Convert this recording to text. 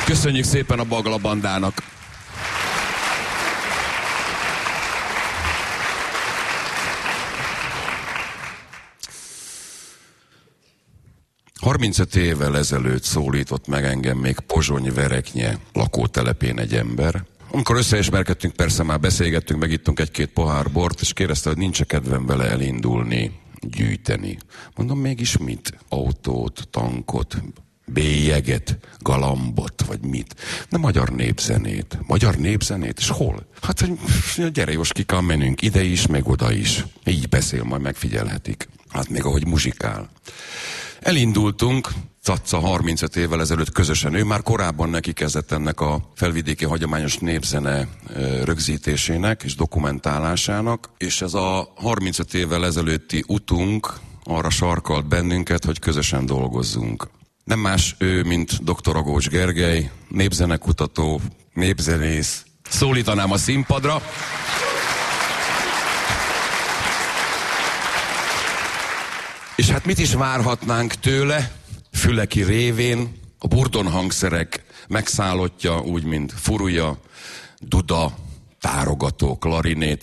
Köszönjük szépen a Bagla Bandának. ...35 évvel ezelőtt szólított meg engem még Pozsony-Vereknye lakótelepén egy ember. Amikor összeismerkedtünk, persze már beszélgettünk, megittunk egy-két pohár bort, és kérdezte, hogy nincs kedvem vele elindulni, gyűjteni. Mondom, mégis mit? Autót, tankot, bélyeget, galambot, vagy mit? De magyar népzenét. Magyar népzenét? És hol? Hát, hogy gyere Jóskikám, menünk ide is, meg oda is. Így beszél, majd megfigyelhetik. Hát még ahogy muzsikál. Elindultunk, Caca 35 évvel ezelőtt közösen. Ő már korábban neki kezdett ennek a felvidéki hagyományos népzene rögzítésének és dokumentálásának, és ez a 35 évvel ezelőtti utunk arra sarkalt bennünket, hogy közösen dolgozzunk. Nem más ő, mint dr. Agócs Gergely, népzenekutató, népzenész. Szólítanám a színpadra. És hát mit is várhatnánk tőle? Füleki révén a burdon hangszerek megszállottja, úgy mint furúja, duda, tárogató, klarinét